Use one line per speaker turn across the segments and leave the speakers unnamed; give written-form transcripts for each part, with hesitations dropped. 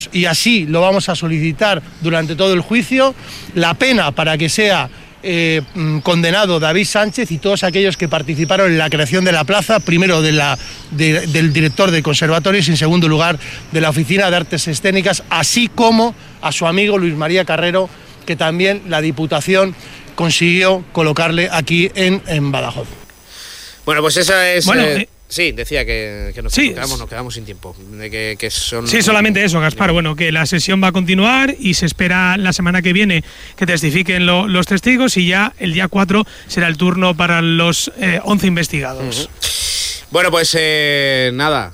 y así lo vamos a solicitar durante todo el juicio, la pena para que sea condenado David Sánchez y todos aquellos que participaron en la creación de la plaza, primero del director de conservatorios y en segundo lugar de la Oficina de Artes Escénicas, así como a su amigo Luis María Carrero, que también la Diputación consiguió colocarle aquí en Badajoz.
Bueno, pues esa es...
Bueno,
sí, decía que nos quedamos sin tiempo.
Sí, solamente eso, Gaspar. Bueno, que la sesión va a continuar y se espera la semana que viene que testifiquen los testigos y ya el día 4 será el turno para los 11 investigados.
Bueno, pues nada,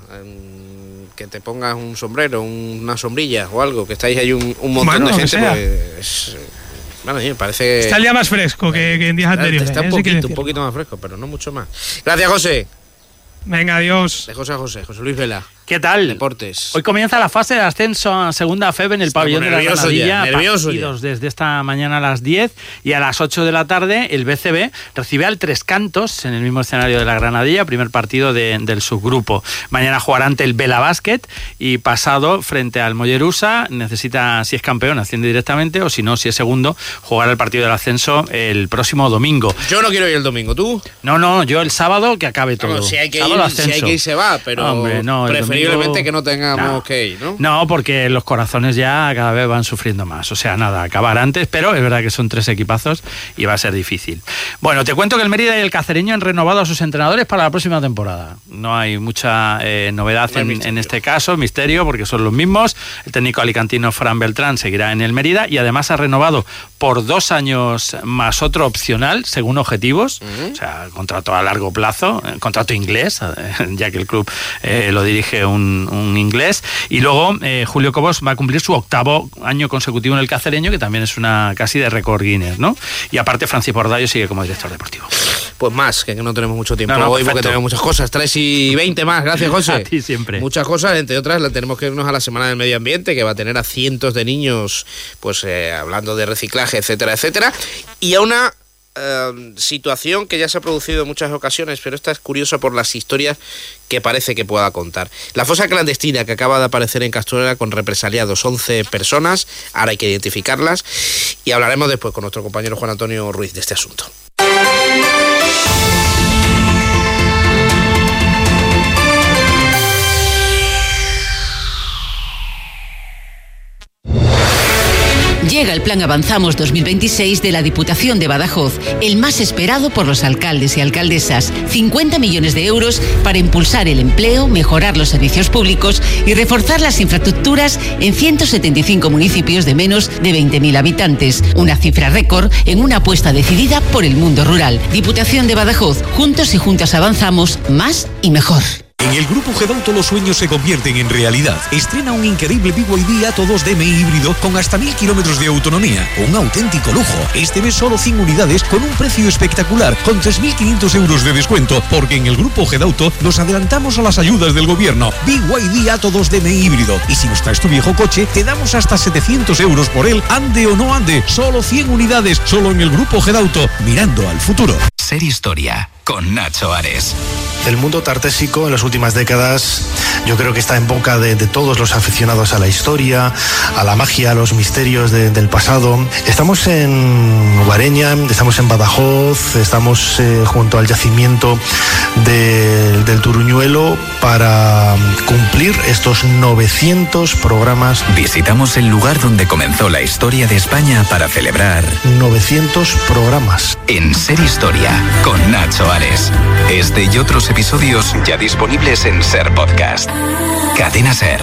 que te pongas un sombrero, una sombrilla o algo, que estáis ahí un montón de gente, pues... Bueno, sí, parece...
Está el día más fresco que en días anteriores.
Está un poquito más fresco, pero no mucho más. Gracias, José.
Venga, adiós.
De José Luis Vela.
¿Qué tal?
Deportes.
Hoy comienza la fase de ascenso a segunda FEB en el pabellón de la Granadilla. Partidos desde esta mañana a las 10 y a las 8 de la tarde el BCB recibe al Tres Cantos en el mismo escenario de la Granadilla, primer partido del subgrupo. Mañana jugará ante el Vela Basket y pasado frente al Mollerusa. Necesita, si es campeón, asciende directamente, o si no, si es segundo, jugará el partido del ascenso el próximo domingo.
Yo no quiero ir el domingo, ¿tú?
No, yo el sábado que acabe todo.
Bueno, si hay que ir se va, pero hombre, no, preferiblemente que no tengamos que ir, ¿no?
No, porque los corazones ya cada vez van sufriendo más. O sea, nada, acabar antes, pero es verdad que son 3 equipazos y va a ser difícil. Bueno, te cuento que el Mérida y el Cacereño han renovado a sus entrenadores para la próxima temporada. No hay mucha novedad en este caso, misterio, porque son los mismos. El técnico alicantino Fran Beltrán seguirá en el Mérida y además ha renovado por 2 años más otro opcional, según objetivos. O sea, contrato a largo plazo, contrato inglés, ya que el club lo dirige un inglés. Y luego Julio Cobos va a cumplir su 8º año consecutivo en el Cacereño, que también es una casi de récord Guinness, ¿no? Y aparte Francis Bordallo sigue como director deportivo.
Pues más, que no tenemos mucho tiempo hoy porque tenemos muchas cosas. 3:20 más, gracias, José.
A ti siempre.
Muchas cosas, entre otras tenemos que irnos a la Semana del Medio Ambiente, que va a tener a cientos de niños pues hablando de reciclaje, etcétera, etcétera. Y a una situación que ya se ha producido en muchas ocasiones, pero esta es curiosa por las historias que parece que pueda contar. La fosa clandestina que acaba de aparecer en Castruera con represaliados, 11 personas, ahora hay que identificarlas, y hablaremos después con nuestro compañero Juan Antonio Ruiz de este asunto.
Llega el Plan Avanzamos 2026 de la Diputación de Badajoz, el más esperado por los alcaldes y alcaldesas. 50 millones de euros para impulsar el empleo, mejorar los servicios públicos y reforzar las infraestructuras en 175 municipios de menos de 20.000 habitantes. Una cifra récord en una apuesta decidida por el mundo rural. Diputación de Badajoz, juntos y juntas avanzamos más y mejor.
En el Grupo Gedauto los sueños se convierten en realidad. Estrena un increíble BYD Atto 2 DMI híbrido con hasta 1000 kilómetros de autonomía. Un auténtico lujo. Este mes solo 100 unidades con un precio espectacular, con 3.500 euros de descuento, porque en el Grupo Gedauto nos adelantamos a las ayudas del gobierno. BYD Atto 2 DMI híbrido. Y si nos traes tu viejo coche, te damos hasta 700 euros por él, ande o no ande. Solo 100 unidades, solo en el Grupo Gedauto, mirando al futuro.
Ser Historia, con Nacho Ares.
El mundo tartésico en las últimas décadas yo creo que está en boca de todos los aficionados a la historia, a la magia, a los misterios del pasado. Estamos en Guareña, estamos en Badajoz, estamos junto al yacimiento del Turuñuelo para cumplir estos 900 programas.
Visitamos el lugar donde comenzó la historia de España para celebrar
900 programas.
En Ser Historia, con Nacho Ares. Este y otros episodios ya disponibles en Ser Podcast. Cadena Ser.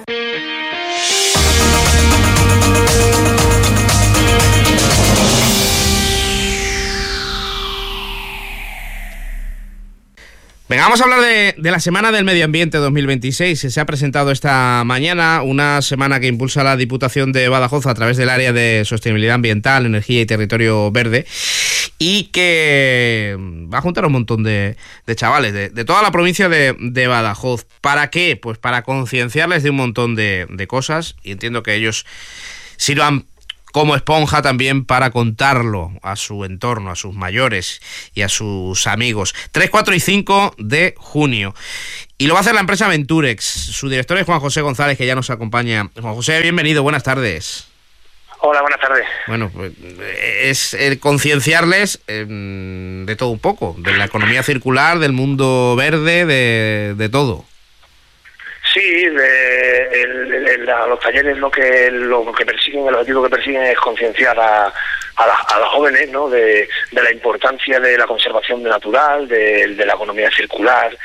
Venga, vamos a hablar de la Semana del Medio Ambiente 2026. Se ha presentado esta mañana una semana que impulsa la Diputación de Badajoz a través del área de sostenibilidad ambiental, energía y territorio verde, y que va a juntar un montón de chavales de toda la provincia de Badajoz. ¿Para qué? Pues para concienciarles de un montón de cosas, y entiendo que ellos sirvan como esponja también para contarlo a su entorno, a sus mayores y a sus amigos. 3, 4 y 5 de junio. Y lo va a hacer la empresa Venturex. Su director es Juan José González, que ya nos acompaña. Juan José, bienvenido, buenas tardes.
Hola, buenas tardes.
Bueno, pues es concienciarles de todo un poco, de la economía circular, del mundo verde, de todo.
Sí, los talleres lo que persiguen, el objetivo que persiguen es concienciar a los jóvenes, ¿no? de la importancia de la conservación natural, de la economía circular,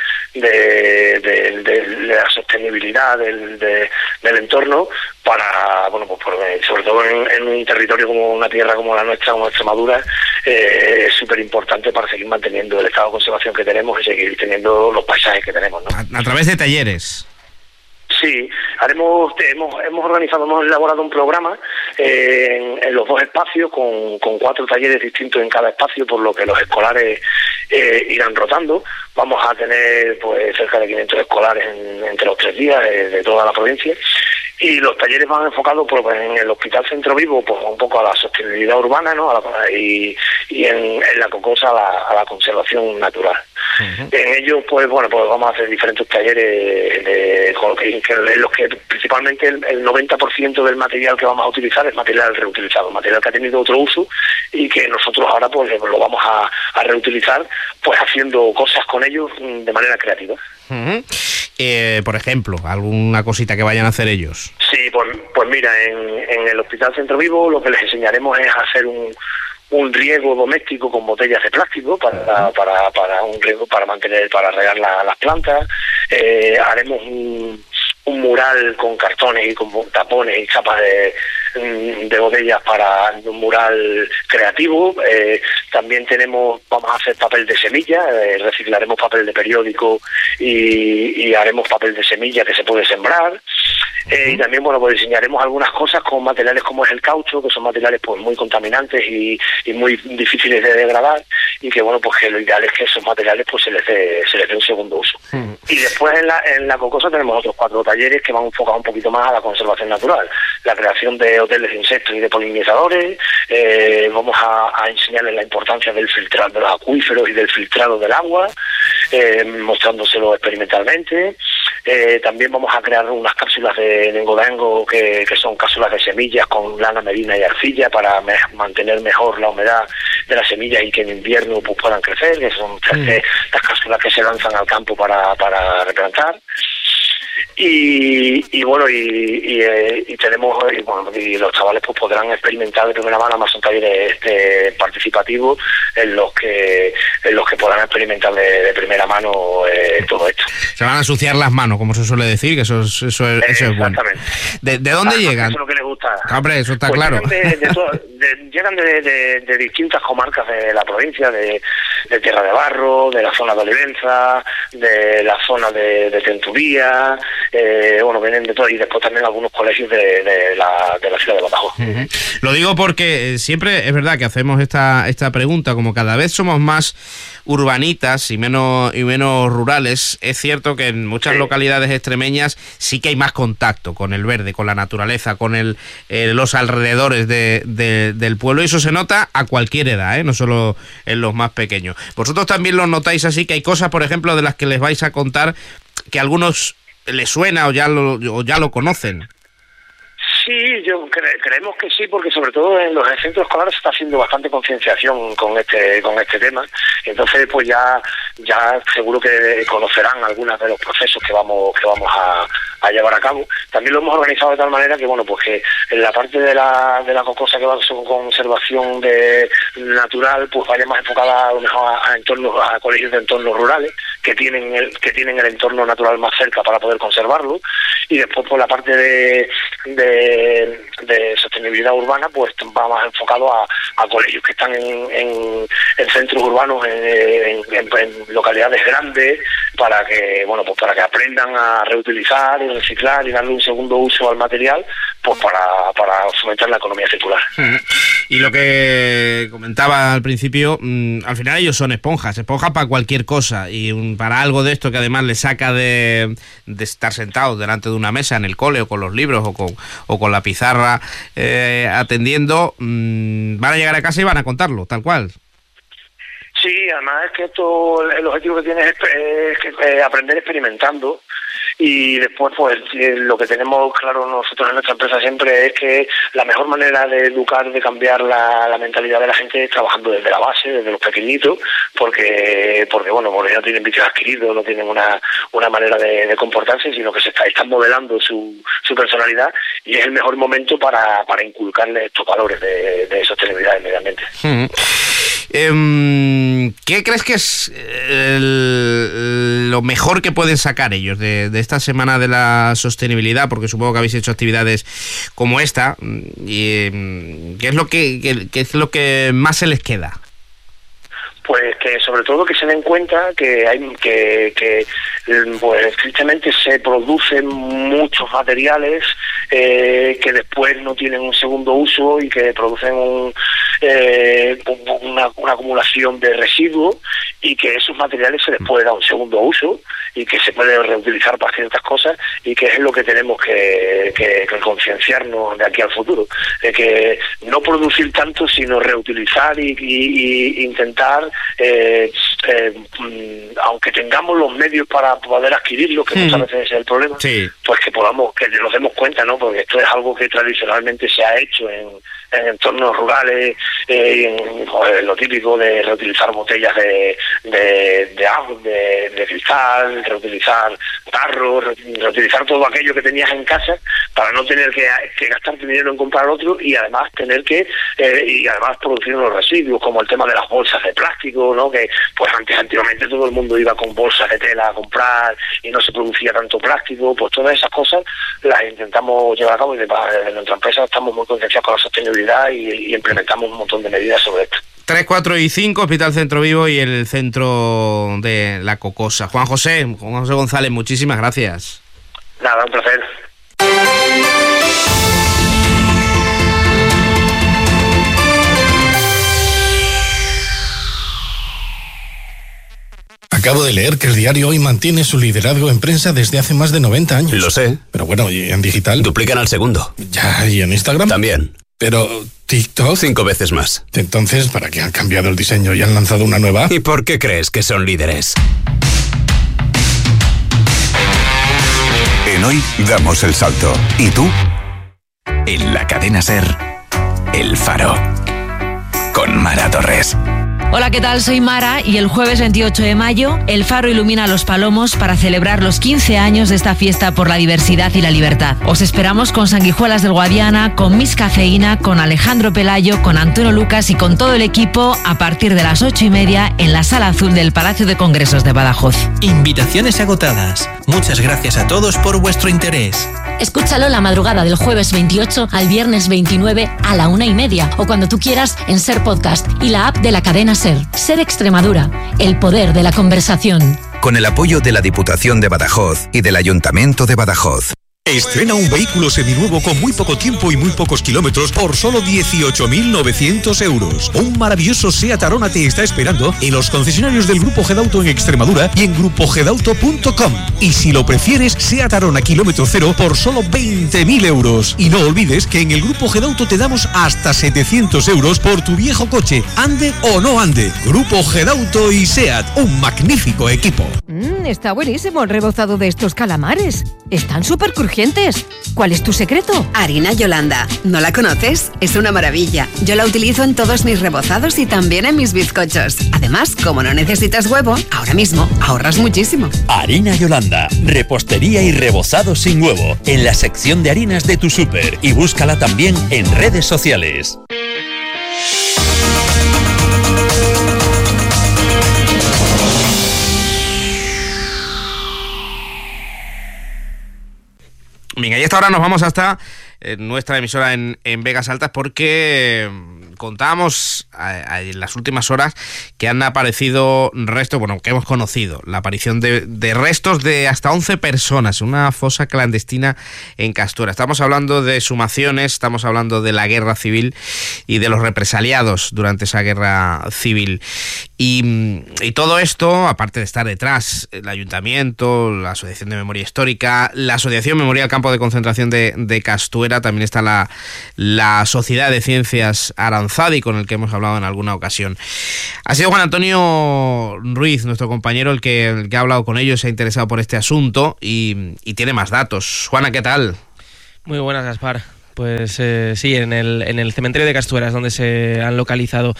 de la sostenibilidad del entorno, para, bueno, pues sobre todo en un territorio como una tierra como la nuestra, como Extremadura, es súper importante para seguir manteniendo el estado de conservación que tenemos y seguir teniendo los paisajes que tenemos, ¿no?
A través de talleres.
Sí, hemos elaborado un programa en los 2 espacios con 4 talleres distintos en cada espacio, por lo que los escolares irán rotando. Vamos a tener pues cerca de 500 escolares entre los 3 días de toda la provincia. Y los talleres van enfocados pues, en el Hospital Centro Vivo, pues un poco a la sostenibilidad urbana, ¿no? Y en la Cocosa a la conservación natural. Uh-huh. En ellos, pues vamos a hacer diferentes talleres en los que principalmente el 90% del material que vamos a utilizar es material reutilizado, material que ha tenido otro uso y que nosotros ahora pues lo vamos a reutilizar, pues haciendo cosas con ellos de manera creativa.
Uh-huh. Por ejemplo, alguna cosita que vayan a hacer ellos.
Sí, pues mira, en el Hospital Centro Vivo lo que les enseñaremos es hacer un riego doméstico con botellas de plástico para un riego, para regar las plantas. Haremos un mural con cartones y con tapones y chapas de botellas para un mural creativo. También vamos a hacer papel de semilla, reciclaremos papel de periódico y haremos papel de semilla que se puede sembrar. Y también pues diseñaremos algunas cosas con materiales como es el caucho, que son materiales pues muy contaminantes y muy difíciles de degradar, y que pues que lo ideal es que esos materiales pues se les dé un segundo uso. Y después en la Cocosa tenemos otros 4 talleres que van enfocados un poquito más a la conservación natural, la creación de hoteles de insectos y de polinizadores. Vamos a enseñarles la importancia del filtrado de los acuíferos y del filtrado del agua, mostrándoselo experimentalmente. También vamos a crear unas cápsulas de Nengodango que son cápsulas de semillas con lana merina y arcilla para mantener mejor la humedad de las semillas y que en invierno pues puedan crecer, que son las cápsulas que se lanzan al campo para replantar. Y tenemos y los chavales pues podrán experimentar de primera mano, más son talleres participativos en los que podrán experimentar de primera mano todo esto.
Se van a ensuciar las manos, como se suele decir, que eso es bueno.
Exactamente.
¿De dónde llegan?
Eso es lo que les gusta.
Hombre, eso está
pues
claro.
Llegan de distintas comarcas de la provincia, de Tierra de Barro, de la zona de Olivenza, de la zona de Tenturía, vienen de todo, y después también algunos colegios de la ciudad de Badajoz.
Uh-huh. Lo digo porque siempre es verdad que hacemos esta pregunta, como cada vez somos más urbanitas y menos rurales. Es cierto que en muchas localidades extremeñas sí que hay más contacto con el verde, con la naturaleza, con los alrededores del pueblo, y eso se nota a cualquier edad, no solo en los más pequeños. Vosotros también lo notáis así, que hay cosas, por ejemplo, de las que les vais a contar que a algunos les suena o ya lo conocen.
Sí, creemos que sí, porque sobre todo en los centros escolares se está haciendo bastante concienciación con este tema. Entonces, pues ya seguro que conocerán algunos de los procesos que vamos a llevar a cabo. También lo hemos organizado de tal manera que pues que en la parte de la Cocosa que va con conservación natural, pues vaya más enfocada a lo mejor a colegios de entornos rurales que tienen el entorno natural más cerca para poder conservarlo. Y después por la parte de sostenibilidad urbana, pues va más enfocado a colegios que están en centros urbanos, en localidades grandes, para que aprendan a reutilizar y reciclar y darle un segundo uso al material, pues para fomentar la economía circular.
Y lo que comentaba al principio, al final ellos son esponjas para cualquier cosa, y para algo de esto que además les saca de estar sentados delante de una mesa en el cole o con los libros o con la pizarra atendiendo, van a llegar a casa y van a contarlo, tal cual.
Sí, además es que esto, el objetivo que tienes es aprender experimentando, y después pues lo que tenemos claro nosotros en nuestra empresa siempre es que la mejor manera de educar, de cambiar la mentalidad de la gente es trabajando desde la base, desde los pequeñitos, porque bueno, porque no tienen vicios adquiridos, no tienen una manera de comportarse, sino que están modelando su personalidad, y es el mejor momento para inculcarles estos valores de sostenibilidad y medio ambiente.
¿Qué crees que es lo mejor que pueden sacar ellos de esta semana de la sostenibilidad? Porque supongo que habéis hecho actividades como esta. Y, ¿qué es lo que más se les queda?
Pues que sobre todo que se den cuenta que pues tristemente se producen muchos materiales que después no tienen un segundo uso y que producen una acumulación de residuos, y que esos materiales se les puede dar un segundo uso y que se puede reutilizar para ciertas cosas, y que es lo que tenemos que concienciarnos de aquí al futuro, de que no producir tanto sino reutilizar y intentar, aunque tengamos los medios para poder adquirirlo, que muchas veces es el problema, sí, pues que nos demos cuenta, ¿no? Porque esto es algo que tradicionalmente se ha hecho en entornos rurales, lo típico de reutilizar botellas de agua, de cristal, reutilizar tarros, reutilizar todo aquello que tenías en casa para no tener que gastar dinero en comprar otro, y además tener y además producir unos residuos, como el tema de las bolsas de plástico, ¿no? Que pues antiguamente todo el mundo iba con bolsas de tela a comprar y no se producía tanto plástico. Pues todas esas cosas las intentamos llevar a cabo, y desde nuestra empresa estamos muy concienciados con la sostenibilidad y implementamos un montón de medidas sobre esto.
3, 4 y 5, Hospital Centro Vivo y el centro de La Cocosa. Juan José González, muchísimas gracias.
Nada, un placer.
Acabo de leer que el diario Hoy mantiene su liderazgo en prensa desde hace más de 90 años.
Lo sé.
Pero bueno, ¿y en digital?
Duplican al segundo.
Ya, ¿y en Instagram?
También.
Pero TikTok...
5 veces más.
Entonces, ¿para qué han cambiado el diseño y han lanzado una nueva?
¿Y por qué crees que son líderes?
En Hoy damos el salto. ¿Y tú? En la cadena SER, El Faro. Con Mara Torres.
Hola, ¿qué tal? Soy Mara, y el jueves 28 de mayo, El Faro ilumina Los Palomos para celebrar los 15 años de esta fiesta por la diversidad y la libertad. Os esperamos con Sanguijuelas del Guadiana, con Miss Cafeína, con Alejandro Pelayo, con Antonio Lucas y con todo el equipo a partir de las 8:30 en la Sala Azul del Palacio de Congresos de Badajoz.
Invitaciones agotadas. Muchas gracias a todos por vuestro interés.
Escúchalo la madrugada del jueves 28 al viernes 29 a la 1:30, o cuando tú quieras en SER Podcast y la app de la cadena SER. SER Extremadura, el poder de la conversación.
Con el apoyo de la Diputación de Badajoz y del Ayuntamiento de Badajoz.
Estrena un vehículo seminuevo con muy poco tiempo y muy pocos kilómetros por solo 18.900 euros. Un maravilloso SEAT Arona te está esperando en los concesionarios del Grupo Gedauto en Extremadura y en grupogedauto.com. Y si lo prefieres, SEAT Arona kilómetro cero por solo 20.000 euros. Y no olvides que en el Grupo Gedauto te damos hasta 700 euros por tu viejo coche, ande o no ande. Grupo Gedauto y SEAT, un magnífico equipo.
Está buenísimo el rebozado de estos calamares. Están súper crujientes. ¿Cuál es tu secreto?
Harina Yolanda. ¿No la conoces? Es una maravilla. Yo la utilizo en todos mis rebozados y también en mis bizcochos. Además, como no necesitas huevo, ahora mismo ahorras muchísimo.
Harina Yolanda. Repostería y rebozado sin huevo. En la sección de harinas de tu súper. Y búscala también en redes sociales.
Venga, y a esta hora nos vamos hasta nuestra emisora en Vegas Altas, porque contábamos en las últimas horas que han aparecido restos, bueno, que hemos conocido, la aparición de restos de hasta 11 personas en una fosa clandestina en Castuera. Estamos hablando de exhumaciones, estamos hablando de la guerra civil y de los represaliados durante esa guerra civil. Y todo esto, aparte de estar detrás el Ayuntamiento, la Asociación de Memoria Histórica, la Asociación Memorial Campo de Concentración de Castuera, también está la Sociedad de Ciencias Aranzadi, con el que hemos hablado en alguna ocasión. Ha sido Juan Antonio Ruiz, nuestro compañero, el que ha hablado con ellos, se ha interesado por este asunto y tiene más datos. Juana, ¿qué tal?
Muy buenas, Gaspar. Pues sí, en el cementerio de Castuera es donde se han localizado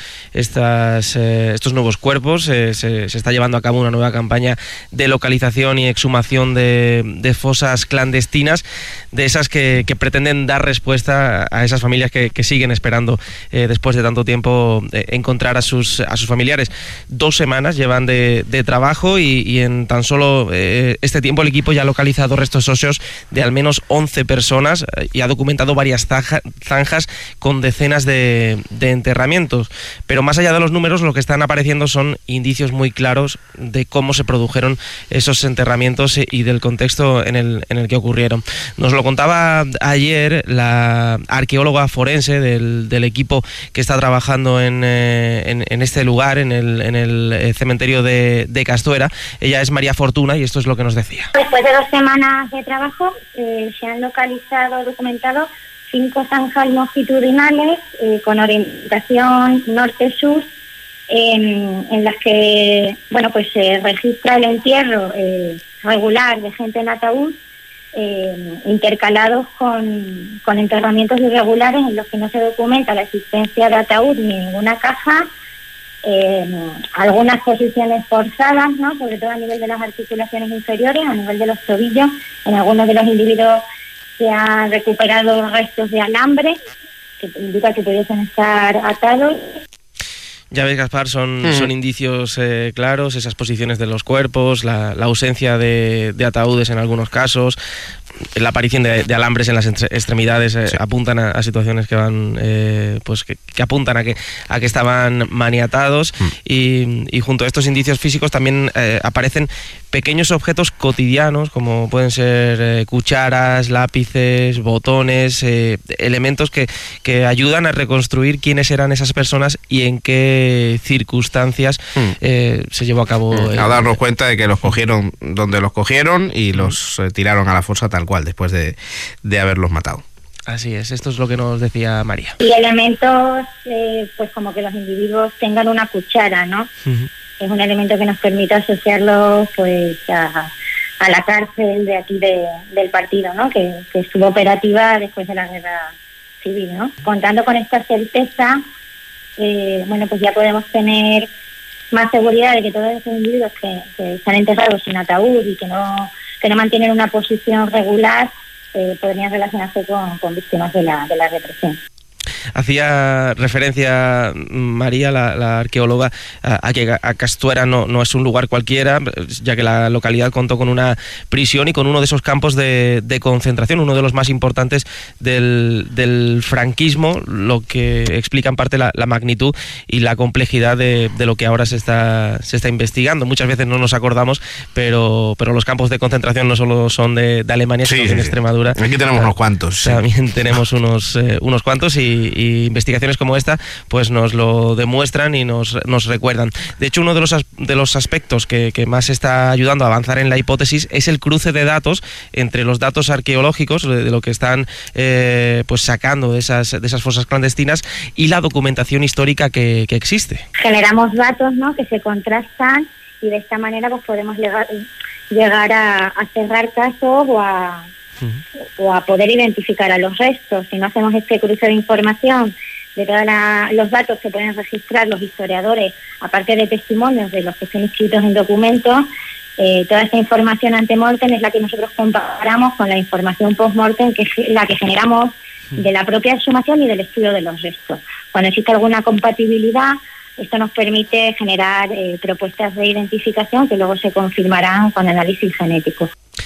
estos nuevos cuerpos. Se está llevando a cabo una nueva campaña de localización y exhumación de fosas clandestinas, de esas que pretenden dar respuesta a esas familias que siguen esperando después de tanto tiempo encontrar a sus familiares. 2 semanas llevan de trabajo y en tan solo este tiempo el equipo ya ha localizado restos óseos de al menos 11 personas y ha documentado varias zanjas con decenas de enterramientos. Pero más allá de los números, lo que están apareciendo son indicios muy claros de cómo se produjeron esos enterramientos y del contexto en el que ocurrieron. Nos lo contaba ayer la arqueóloga forense del equipo que está trabajando en este lugar, en el cementerio de Castuera. Ella es María Fortuna y esto es lo que nos decía.
Después de 2 semanas de trabajo se han localizado, documentado 5 zanjas longitudinales con orientación norte-sur, en las que se registra el entierro regular de gente en ataúd, intercalados con enterramientos irregulares en los que no se documenta la existencia de ataúd ni ninguna caja, algunas posiciones forzadas, ¿no?, sobre todo a nivel de las articulaciones inferiores, a nivel de los tobillos. En algunos de los individuos se han recuperado restos de alambre, que indica que pudiesen estar atados.
Ya ves, Gaspar, son indicios claros, esas posiciones de los cuerpos, la ausencia de ataúdes en algunos casos, la aparición de alambres en las extremidades apuntan a situaciones que van que apuntan a que estaban maniatados y junto a estos indicios físicos también aparecen pequeños objetos cotidianos como pueden ser cucharas, lápices, botones, elementos que ayudan a reconstruir quiénes eran esas personas y en qué circunstancias se llevó a cabo.
A darnos cuenta de que los cogieron donde los cogieron y los tiraron a la fosa tal cual, después de haberlos matado.
Así es, esto es lo que nos decía María.
Y elementos, pues como que los individuos tengan una cuchara, ¿no? Es un elemento que nos permite asociarlo pues a la cárcel de aquí del partido, ¿no? Que estuvo operativa después de la guerra civil, ¿no? Contando con esta certeza, pues ya podemos tener más seguridad de que todos esos individuos que están enterrados sin ataúd y que no mantienen una posición regular podrían relacionarse con víctimas de la represión.
Hacía referencia María, la arqueóloga, a que Castuera no es un lugar cualquiera, ya que la localidad contó con una prisión y con uno de esos campos de concentración, uno de los más importantes del franquismo, lo que explica en parte la magnitud y la complejidad de lo que ahora se está investigando. Muchas veces no nos acordamos, pero los campos de concentración no solo son de Alemania, sino de Extremadura.
Aquí tenemos unos cuantos.
También tenemos unos cuantos y investigaciones como esta pues nos lo demuestran y nos recuerdan. De hecho, uno de los aspectos que más está ayudando a avanzar en la hipótesis es el cruce de datos entre los datos arqueológicos de lo que están pues sacando de esas fosas clandestinas y la documentación histórica que existe.
Generamos datos, ¿no?, que se contrastan y de esta manera pues podemos llegar a cerrar casos o a poder identificar a los restos. Si no hacemos este cruce de información de todos los datos que pueden registrar los historiadores, aparte de testimonios de los que estén inscritos en documentos, toda esta información ante-mortem es la que nosotros comparamos con la información post-mortem, que es la que generamos de la propia exhumación y del estudio de los restos. Cuando existe alguna compatibilidad, esto nos permite generar propuestas de identificación que luego se confirmarán con análisis genético.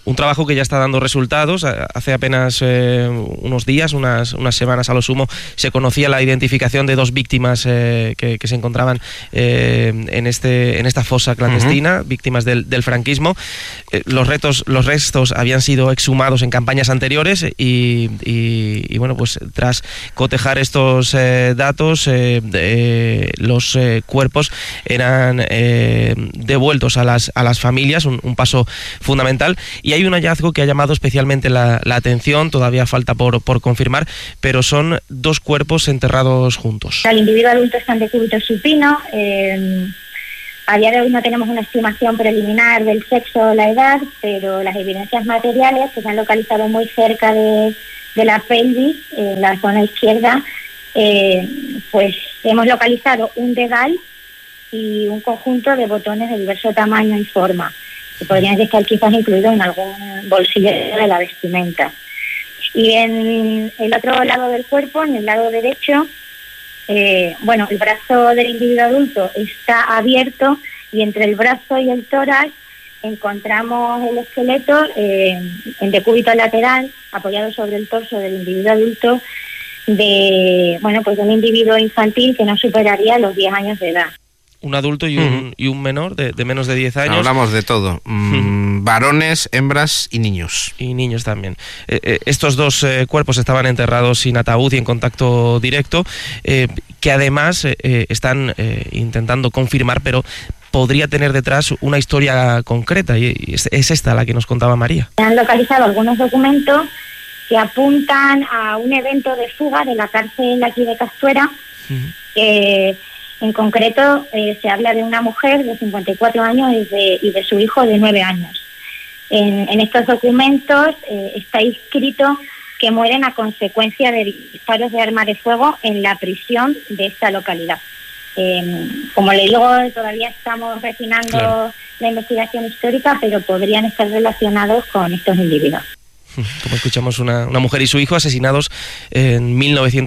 un trabajo que ya está dando resultados. Hace apenas unos días, unas semanas a lo sumo, se conocía la identificación de 2 víctimas que se encontraban en esta fosa clandestina, víctimas del franquismo. Los restos habían sido exhumados en campañas anteriores y bueno, pues tras cotejar estos datos, los cuerpos eran devueltos a las familias, un paso fundamental. Y hay un hallazgo que ha llamado especialmente la atención, todavía falta por confirmar, pero son 2 cuerpos enterrados juntos.
El individuo adulto está en decúbito supino. A día de hoy no tenemos una estimación preliminar del sexo o la edad, pero las evidencias materiales que se han localizado muy cerca de la pelvis, en la zona izquierda, pues hemos localizado un dedal y un conjunto de botones de diverso tamaño y forma, que podrían estar quizás incluidos en algún bolsillo de la vestimenta. Y en el otro lado del cuerpo, en el lado derecho, el brazo del individuo adulto está abierto y entre el brazo y el tórax encontramos el esqueleto en decúbito lateral, apoyado sobre el torso del individuo adulto, de un individuo infantil que no superaría los 10 años de edad.
Un adulto y un menor de menos de 10 años.
Hablamos de todo. Varones, hembras y niños.
Y niños también. Estos 2 cuerpos estaban enterrados sin ataúd y en contacto directo, que además están intentando confirmar, pero podría tener detrás una historia concreta, y es esta la que nos contaba María.
Se han localizado algunos documentos que apuntan a un evento de fuga de la cárcel aquí de Castuera. En concreto, se habla de una mujer de 54 años y de su hijo de 9 años. En estos documentos está escrito que mueren a consecuencia de disparos de arma de fuego en la prisión de esta localidad. Como le digo, todavía estamos refinando la investigación histórica, pero podrían estar relacionados con estos individuos.
Como escuchamos, una mujer y su hijo asesinados en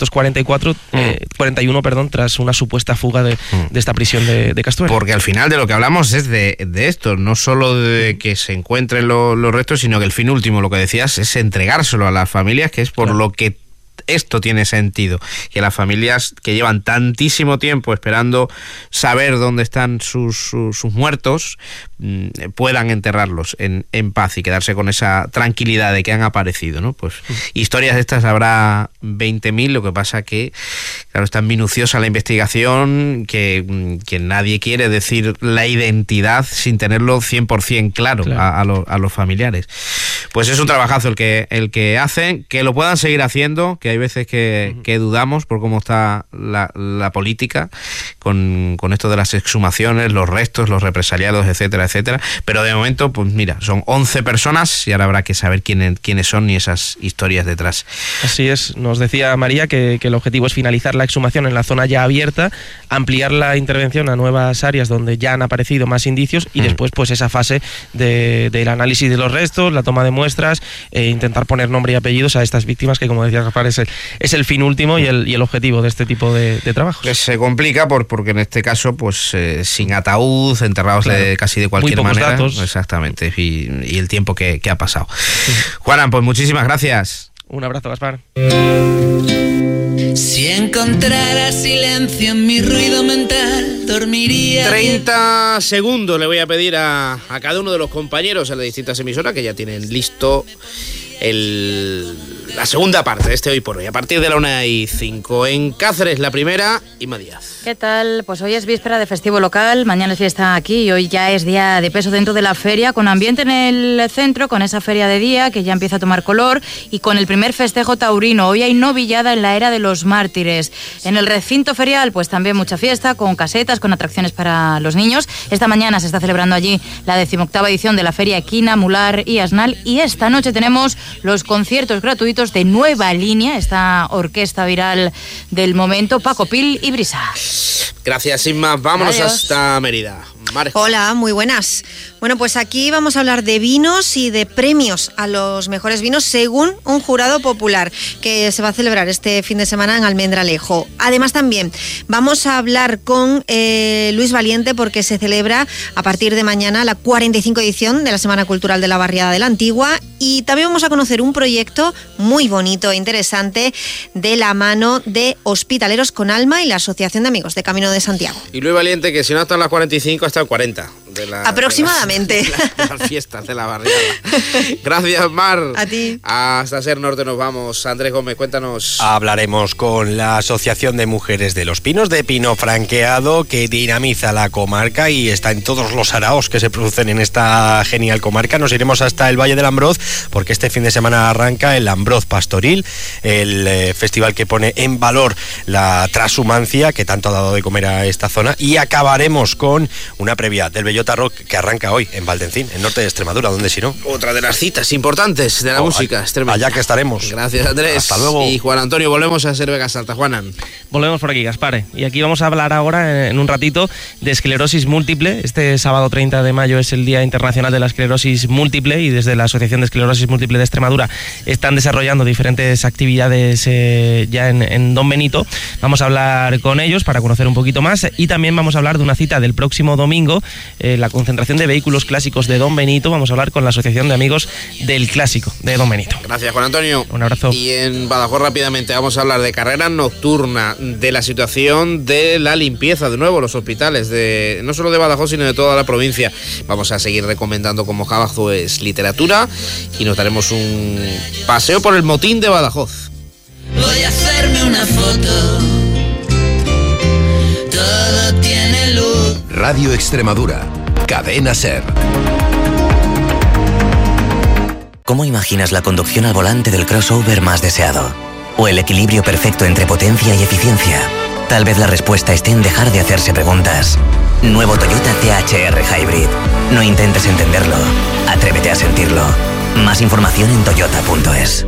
1941, tras una supuesta fuga de esta prisión de Castuera.
Porque al final de lo que hablamos es de esto, no solo de que se encuentren los restos, sino que el fin último, lo que decías, es entregárselo a las familias, que es por lo que esto tiene sentido, que las familias que llevan tantísimo tiempo esperando saber dónde están sus muertos puedan enterrarlos en paz y quedarse con esa tranquilidad de que han aparecido, ¿no? Pues historias de estas habrá 20.000, lo que pasa que, claro, es tan minuciosa la investigación que nadie quiere decir la identidad sin tenerlo 100% claro. A los familiares. Pues es un trabajazo el que hacen, que lo puedan seguir haciendo, que hay veces que dudamos por cómo está la política con esto de las exhumaciones, los restos, los represaliados, etcétera, pero de momento, pues mira, son 11 personas y ahora habrá que saber quiénes son y esas historias detrás.
Así es, nos decía María que el objetivo es finalizar la exhumación en la zona ya abierta, ampliar la intervención a nuevas áreas donde ya han aparecido más indicios y después pues esa fase del análisis de los restos, la toma de muestras, intentar poner nombre y apellidos a estas víctimas, que como decía Gaspar es el fin último y el objetivo de este tipo de trabajos.
Pues se complica porque en este caso pues sin ataúd, enterrados casi de cualquier manera.
Datos.
Exactamente, y el tiempo que ha pasado. Juanan, pues muchísimas gracias.
Un abrazo, Gaspar.
Si encontrara silencio en mi ruido mental, dormiría.
30 segundos le voy a pedir a cada uno de los compañeros en las distintas emisoras que ya tienen listo la segunda parte de este Hoy por Hoy, a partir de la 1:05. En Cáceres, la primera, Inma Díaz.
¿Qué tal? Pues hoy es víspera de festivo local, mañana es fiesta aquí y hoy ya es día de peso dentro de la feria, con ambiente en el centro, con esa feria de día que ya empieza a tomar color y con el primer festejo taurino. Hoy hay novillada en la Era de los Mártires. En el recinto ferial, pues también mucha fiesta, con casetas, con atracciones para los niños. Esta mañana se está celebrando allí la 18ª edición de la Feria Equina, Mular y Asnal, y esta noche tenemos los conciertos gratuitos de Nueva Línea, esta orquesta viral del momento, Paco Pil y Brisa.
Gracias, Inma. Vámonos hasta Mérida. Mare.
Hola, muy buenas. Bueno, pues aquí vamos a hablar de vinos y de premios a los mejores vinos según un jurado popular que se va a celebrar este fin de semana en Almendralejo. Además también vamos a hablar con Luis Valiente porque se celebra a partir de mañana la 45 edición de la Semana Cultural de la Barriada de la Antigua, y también vamos a conocer un proyecto muy bonito e interesante de la mano de Hospitaleros con Alma y la Asociación de Amigos de Camino de Santiago.
Y Luis Valiente, que si no está en las 45, está en 40.
Aproximadamente.
De las fiestas de la barriada. Gracias, Mar.
A ti.
Hasta Ser Norte nos vamos. Andrés Gómez, cuéntanos.
Hablaremos con la Asociación de Mujeres de los Pinos de Pino Franqueado, que dinamiza la comarca y está en todos los araos que se producen en esta genial comarca. Nos iremos hasta el Valle del Ambroz, porque este fin de semana arranca el Ambroz Pastoril, el festival que pone en valor la transhumancia que tanto ha dado de comer a esta zona, y acabaremos con una previa del Bellota Rock que arranca hoy en Valdencín, en norte de Extremadura, donde si no.
Otra de las citas importantes de la música.
Allá que estaremos.
Gracias, Andrés.
Hasta luego.
Y Juan Antonio, volvemos a ser Vega Salta. Juanan.
Volvemos por aquí, Gaspar. Y aquí vamos a hablar ahora, en un ratito, de esclerosis múltiple. Este sábado 30 de mayo es el Día Internacional de la Esclerosis Múltiple, y desde la Asociación de Esclerosis Múltiple de Extremadura están desarrollando diferentes actividades ya en Don Benito. Vamos a hablar con ellos para conocer un poquito más, y también vamos a hablar de una cita del próximo domingo, la concentración de vehículos clásicos de Don Benito. Vamos a hablar con la Asociación de Amigos del Clásico de Don Benito.
Gracias, Juan Antonio.
Un abrazo.
Y en Badajoz rápidamente vamos a hablar de carrera nocturna, de la situación de la limpieza, de nuevo, los hospitales, no solo de Badajoz, sino de toda la provincia. Vamos a seguir recomendando como Jabazo es literatura, y nos daremos un paseo por el motín de Badajoz.
Voy a hacerme una foto. Todo tiene luz.
Radio Extremadura. Cadena Ser.
¿Cómo imaginas la conducción al volante del crossover más deseado? ¿O el equilibrio perfecto entre potencia y eficiencia? Tal vez la respuesta esté en dejar de hacerse preguntas. Nuevo Toyota THR Hybrid. No intentes entenderlo. Atrévete a sentirlo. Más información en toyota.es.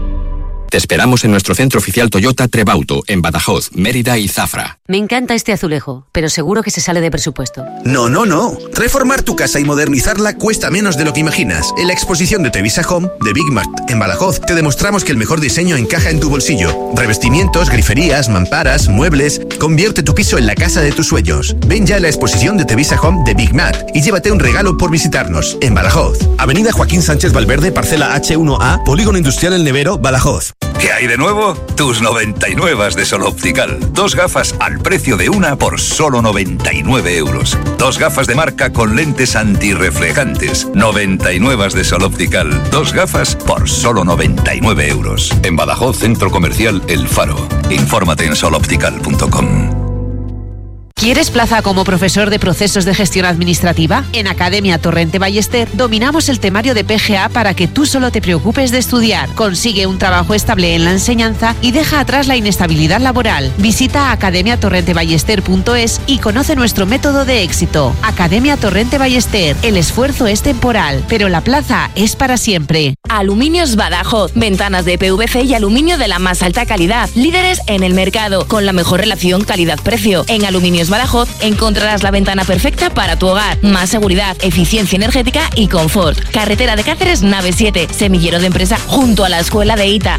Te esperamos en nuestro centro oficial Toyota Trebauto, en Badajoz, Mérida y Zafra.
Me encanta este azulejo, pero seguro que se sale de presupuesto.
No. Reformar tu casa y modernizarla cuesta menos de lo que imaginas. En la exposición de Tevisa Home, de Big Mart, en Badajoz, te demostramos que el mejor diseño encaja en tu bolsillo. Revestimientos, griferías, mamparas, muebles. Convierte tu piso en la casa de tus sueños. Ven ya a la exposición de Tevisa Home de Big Mart y llévate un regalo por visitarnos, en Badajoz. Avenida Joaquín Sánchez Valverde, parcela H1A, Polígono Industrial El Nevero, Badajoz.
¿Qué hay de nuevo? Tus 99 de Sol Optical. 2 gafas al precio de una por solo 99 euros. 2 gafas de marca con lentes antirreflejantes. 99 de Sol Optical. 2 gafas por solo 99 euros.
En Badajoz, Centro Comercial El Faro.
Infórmate en soloptical.com.
¿Quieres plaza como profesor de procesos de gestión administrativa? En Academia Torrente Ballester dominamos el temario de PGA para que tú solo te preocupes de estudiar. Consigue un trabajo estable en la enseñanza y deja atrás la inestabilidad laboral. Visita academiatorrenteballester.es y conoce nuestro método de éxito. Academia Torrente Ballester. El esfuerzo es temporal, pero la plaza es para siempre.
Aluminios Badajoz. Ventanas de PVC y aluminio de la más alta calidad. Líderes en el mercado, con la mejor relación calidad-precio. En Aluminios Badajoz encontrarás la ventana perfecta para tu hogar. Más seguridad, eficiencia energética y confort. Carretera de Cáceres, nave 7, semillero de empresa junto a la escuela de ITA.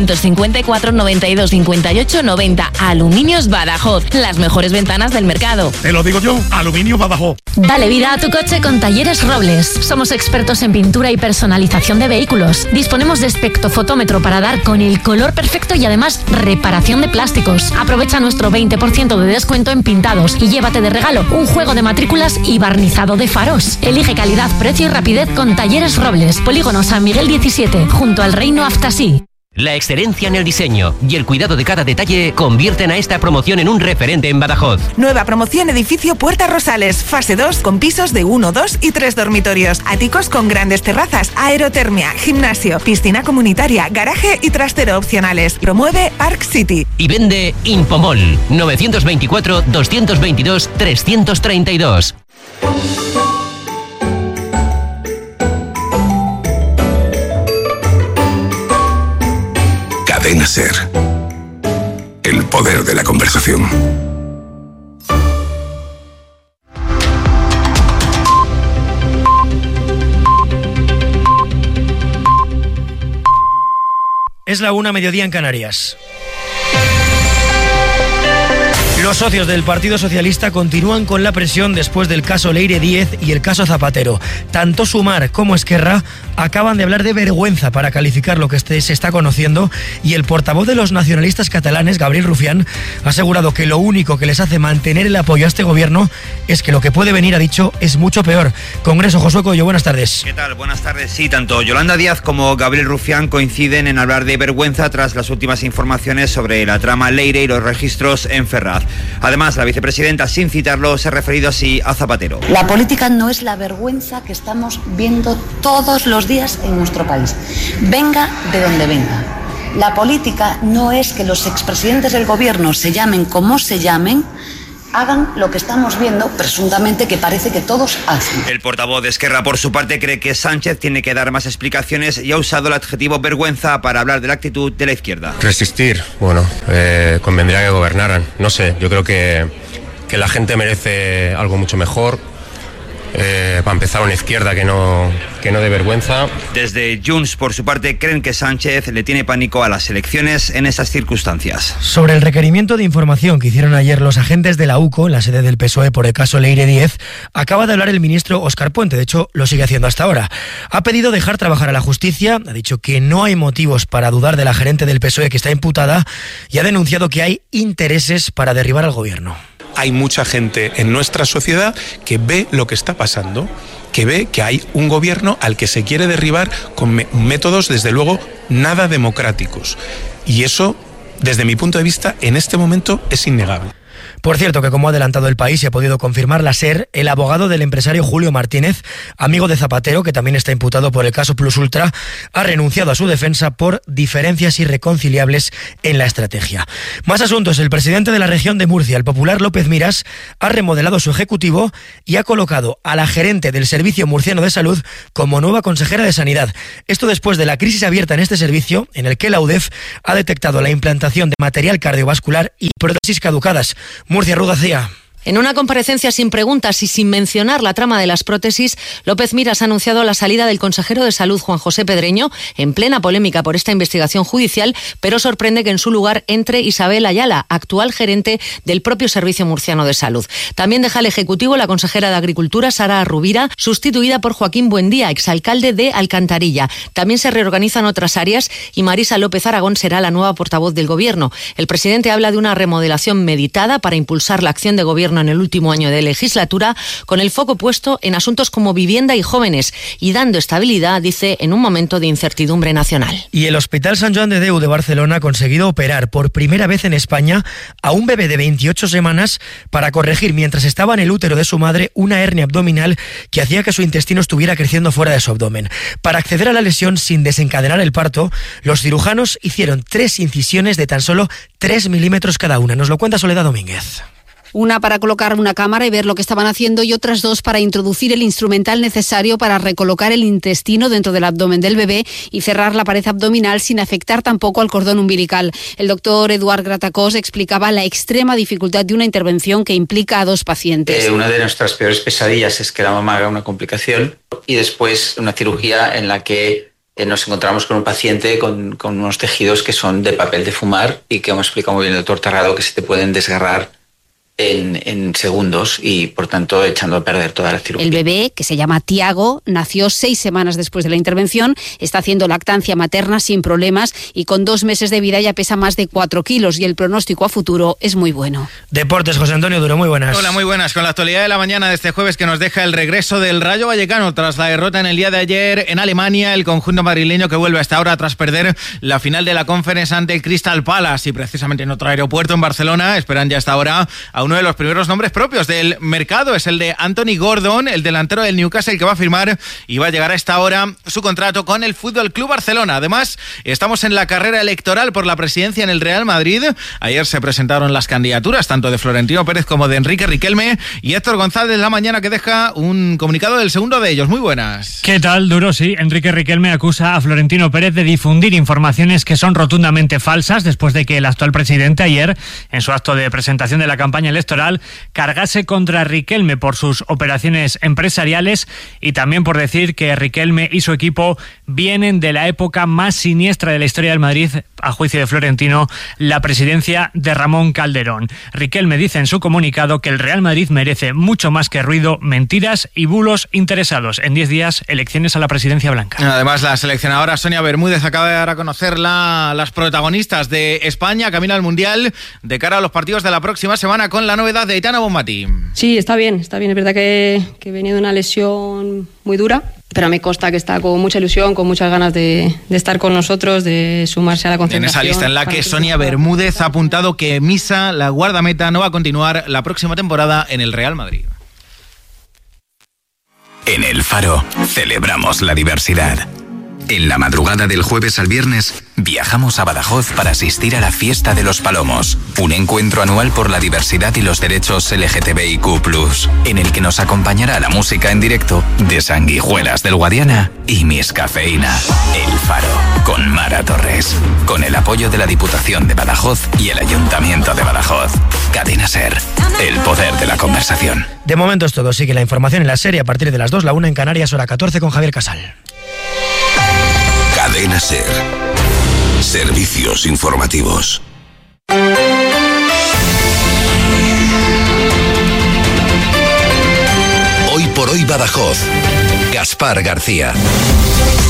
654 92 58 90. Aluminios Badajoz, las mejores ventanas del mercado.
Te lo digo yo, Aluminios Badajoz.
Dale vida a tu coche con Talleres Robles. Somos expertos en pintura y personalización de vehículos. Disponemos de espectrofotómetro para dar con el color perfecto y además reparación de plásticos. Aprovecha nuestro 20% de descuento en pintados y llévate de regalo un juego de matrículas y barnizado de faros. Elige calidad, precio y rapidez con Talleres Robles. Polígono San Miguel 17, junto al Reino Aftasí.
La excelencia en el diseño y el cuidado de cada detalle convierten a esta promoción en un referente en Badajoz.
Nueva promoción edificio Puerta Rosales, fase 2 con pisos de 1, 2 y 3 dormitorios. Áticos con grandes terrazas, aerotermia, gimnasio, piscina comunitaria, garaje y trastero opcionales. Promueve Park City.
Y vende Infomol 924 222 332.
Cadena Ser. El poder de la conversación.
Es la 1, mediodía en Canarias. Los socios del Partido Socialista continúan con la presión después del caso Leire Díez y el caso Zapatero. Tanto Sumar como Esquerra acaban de hablar de vergüenza para calificar lo que se está conociendo, y el portavoz de los nacionalistas catalanes, Gabriel Rufián, ha asegurado que lo único que les hace mantener el apoyo a este gobierno es que lo que puede venir, ha dicho, es mucho peor. Congreso, Josué Coello, buenas tardes.
¿Qué tal? Buenas tardes. Sí, tanto Yolanda Díaz como Gabriel Rufián coinciden en hablar de vergüenza tras las últimas informaciones sobre la trama Leire y los registros en Ferraz. Además, la vicepresidenta, sin citarlo, se ha referido así a Zapatero.
La política no es la vergüenza que estamos viendo todos los días en nuestro país, venga de donde venga. La política no es que los expresidentes del gobierno, se llamen como se llamen, hagan lo que estamos viendo, presuntamente, que parece que todos hacen.
El portavoz de Esquerra, por su parte, cree que Sánchez tiene que dar más explicaciones y ha usado el adjetivo vergüenza para hablar de la actitud de la izquierda.
Resistir, bueno, convendría que gobernaran. No sé, yo creo que la gente merece algo mucho mejor. Para empezar, una izquierda que no dé vergüenza.
Desde Junts, por su parte, creen que Sánchez le tiene pánico a las elecciones en esas circunstancias.
Sobre el requerimiento de información que hicieron ayer los agentes de la UCO, en la sede del PSOE, por el caso Leire Díez, acaba de hablar el ministro Óscar Puente. De hecho, lo sigue haciendo hasta ahora. Ha pedido dejar trabajar a la justicia, ha dicho que no hay motivos para dudar de la gerente del PSOE que está imputada, y ha denunciado que hay intereses para derribar al gobierno.
Hay mucha gente en nuestra sociedad que ve lo que está pasando, que ve que hay un gobierno al que se quiere derribar con métodos, desde luego, nada democráticos. Y eso, desde mi punto de vista, en este momento es innegable.
Por cierto, que como ha adelantado El País y ha podido confirmar la SER, el abogado del empresario Julio Martínez, amigo de Zapatero, que también está imputado por el caso Plus Ultra, ha renunciado a su defensa por diferencias irreconciliables en la estrategia. Más asuntos. El presidente de la región de Murcia, el popular López Miras, ha remodelado su ejecutivo y ha colocado a la gerente del Servicio Murciano de Salud como nueva consejera de Sanidad. Esto después de la crisis abierta en este servicio, en el que la UDEF ha detectado la implantación de material cardiovascular y prótesis caducadas. Murcia, Rudacía.
En una comparecencia sin preguntas y sin mencionar la trama de las prótesis, López Miras ha anunciado la salida del consejero de Salud, Juan José Pedreño, en plena polémica por esta investigación judicial, pero sorprende que en su lugar entre Isabel Ayala, actual gerente del propio Servicio Murciano de Salud. También deja el Ejecutivo la consejera de Agricultura, Sara Rubira, sustituida por Joaquín Buendía, exalcalde de Alcantarilla. También se reorganizan otras áreas y Marisa López Aragón será la nueva portavoz del Gobierno. El presidente habla de una remodelación meditada para impulsar la acción de Gobierno en el último año de legislatura, con el foco puesto en asuntos como vivienda y jóvenes, y dando estabilidad, dice, en un momento de incertidumbre nacional.
Y el Hospital Sant Joan de Déu de Barcelona ha conseguido operar por primera vez en España a un bebé de 28 semanas para corregir, mientras estaba en el útero de su madre, una hernia abdominal que hacía que su intestino estuviera creciendo fuera de su abdomen. Para acceder a la lesión sin desencadenar el parto, los cirujanos hicieron 3 incisiones de tan solo 3 milímetros cada una. Nos lo cuenta Soledad Domínguez.
Una para colocar una cámara y ver lo que estaban haciendo, y otras 2 para introducir el instrumental necesario para recolocar el intestino dentro del abdomen del bebé y cerrar la pared abdominal sin afectar tampoco al cordón umbilical. El doctor Eduard Gratacós explicaba la extrema dificultad de una intervención que implica a 2 pacientes.
Una de nuestras peores pesadillas es que la mamá haga una complicación y después una cirugía en la que nos encontramos con un paciente con unos tejidos que son de papel de fumar y que, como explica muy bien el doctor Tarrado, que se te pueden desgarrar en segundos y, por tanto, echando a perder toda la cirugía.
El bebé, que se llama Tiago, nació 6 semanas después de la intervención, está haciendo lactancia materna sin problemas y con 2 meses de vida ya pesa más de 4 kilos y el pronóstico a futuro es muy bueno.
Deportes, José Antonio Duro, muy buenas.
Hola, muy buenas. Con la actualidad de la mañana de este jueves, que nos deja el regreso del Rayo Vallecano tras la derrota en el día de ayer en Alemania. El conjunto madrileño que vuelve hasta ahora tras perder la final de la Conference ante el Crystal Palace, y precisamente en otro aeropuerto en Barcelona esperan ya hasta ahora a uno de los primeros nombres propios del mercado. Es el de Anthony Gordon, el delantero del Newcastle, que va a firmar y va a llegar a esta hora su contrato con el Fútbol Club Barcelona. Además, estamos en la carrera electoral por la presidencia en el Real Madrid. Ayer se presentaron las candidaturas tanto de Florentino Pérez como de Enrique Riquelme, y Héctor González La Mañana, que deja un comunicado del segundo de ellos. Muy buenas.
¿Qué tal, Duro? Sí, Enrique Riquelme acusa a Florentino Pérez de difundir informaciones que son rotundamente falsas, después de que el actual presidente ayer, en su acto de presentación de la campaña electoral, cargase contra Riquelme por sus operaciones empresariales y también por decir que Riquelme y su equipo vienen de la época más siniestra de la historia del Madrid, a juicio de Florentino, la presidencia de Ramón Calderón. Riquelme dice en su comunicado que el Real Madrid merece mucho más que ruido, mentiras y bulos interesados. En 10 días, elecciones a la presidencia blanca.
Además, la seleccionadora Sonia Bermúdez acaba de dar a conocer las protagonistas de España camino al Mundial de cara a los partidos de la próxima semana con la novedad de Aitana Bonmatí.
Sí, está bien. Es verdad que venía de una lesión muy dura, pero me consta que está con mucha ilusión, con muchas ganas de estar con nosotros, de sumarse a la concentración.
En esa lista en la que Sonia Bermúdez ha apuntado que Misa, la guardameta, no va a continuar la próxima temporada en el Real Madrid.
En El Faro celebramos la diversidad. En la madrugada del jueves al viernes viajamos a Badajoz para asistir a la Fiesta de los Palomos, un encuentro anual por la diversidad y los derechos LGTBIQ+, en el que nos acompañará la música en directo de Sanguijuelas del Guadiana y Miss Cafeína. El Faro, con Mara Torres, con el apoyo de la Diputación de Badajoz y el Ayuntamiento de Badajoz. Cadena SER, el poder de la conversación.
De momento es todo. Sigue la información en la serie a partir de las 2, la 1 en Canarias, hora 14 con Javier Casal.
Cadena SER. Servicios informativos. Hoy por hoy Badajoz. Gaspar García.